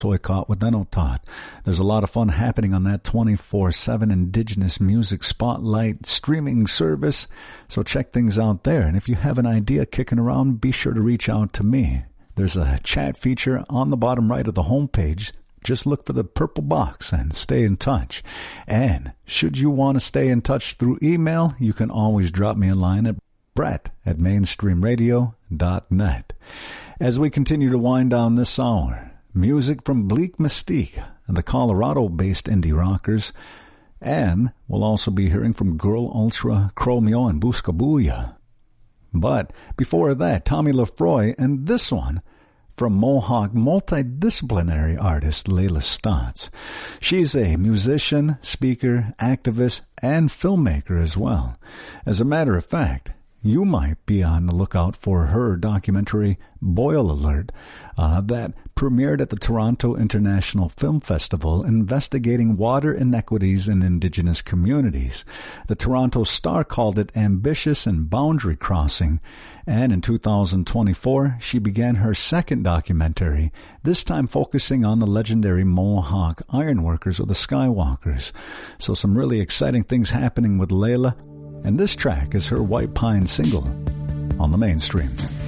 Soykot Wadenotot. There's a lot of fun happening on that 24/7 Indigenous Music Spotlight streaming service, so check things out there. And if you have an idea kicking around, be sure to reach out to me. There's a chat feature on the bottom right of the homepage. Just look for the purple box and stay in touch. And should you want to stay in touch through email, you can always drop me a line at brett@mainstreamradio.net. As we continue to wind down this hour, music from Bleak Mystique and the Colorado-based indie rockers, and we'll also be hearing from Girl Ultra, Chromeo, and Buscabuya. But before that, Tommy Lefroy and this one from Mohawk multidisciplinary artist Layla Stotts. She's a musician, speaker, activist, and filmmaker as well. As a matter of fact, you might be on the lookout for her documentary Boil Alert that premiered at the Toronto International Film Festival, investigating water inequities in Indigenous communities. The Toronto Star called it ambitious and boundary crossing, and in 2024 she began her second documentary, this time focusing on the legendary Mohawk ironworkers or the Skywalkers. So some really exciting things happening with Layla, and this track is her White Pine single on the Mainstream.